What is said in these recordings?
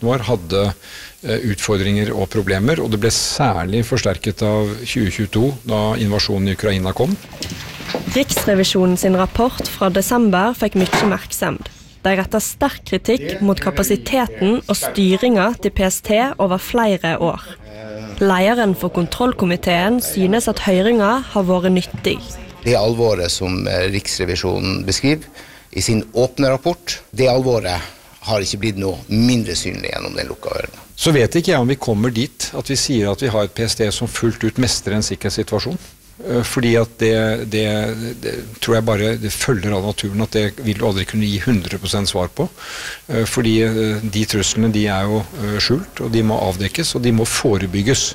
kysten vår hadde utfordringer og problemer, og det ble særlig forsterket av 2022 da invasjonen i Ukraina kom. Riksrevisjonen sin rapport fra desember fikk mye oppmerksomhet. De retter sterk kritikk mot kapasiteten og styringen til PST over flere år. Lederen for kontrollkomiteen synes at høringen har vært nyttig. Det alvoret som Riksrevisjonen beskriver i sin åpne rapport, det alvoret har ikke blitt noe mindre synlig gjennom den lukkede høringen. Så vet ikke jeg om vi kommer dit at vi sier at vi har et PST som fullt ut mestrer en sikkerhetssituasjon. Fordi at det tror jeg bare det følger av naturen at det vil du aldri kunne gi 100% svar på. Fordi de truslene de er jo skjult, og de må avdekkes, og de må forebygges.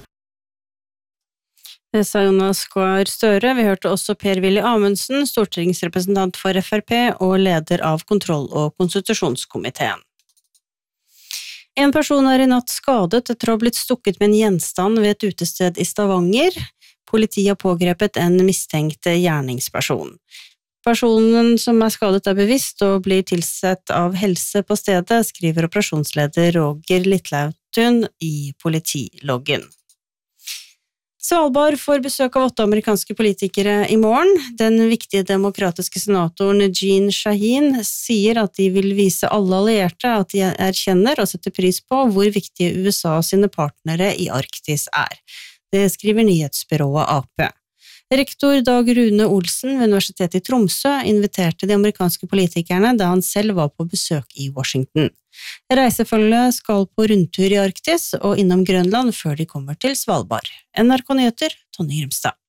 Det sa Jonas Gahr Støre. Vi hørte også Per-Willy Amundsen, stortingsrepresentant for FrP og leder av kontroll- og konstitusjonskomiteen. En person er i natt skadet etter å ha blitt stukket med en gjenstand ved et utested i Stavanger. Politiet har pågrepet en mistenkt gjerningsperson. Personen som er skadet er bevisst og blir tilsett av helse på stedet, skriver operasjonsleder Roger Litlautun i politiloggen. Svalbard får besøk av 8 amerikanske politikere i morgen. Den viktige demokratiske senatoren Jeanne Shaheen sier at de vil vise alle allierte at de erkjenner og setter pris på hvor viktige USA og sine partnere i Arktis er. Det skriver nyhetsbyrået AP. Rektor Dag Rune Olsen ved Universitetet i Tromsø inviterte de amerikanske politikerne da han selv var på besøk i Washington. Reisefølget skal på rundtur i Arktis og innom Grønland før de kommer til Svalbard. NRK Nyheter, Tonje Grimstad.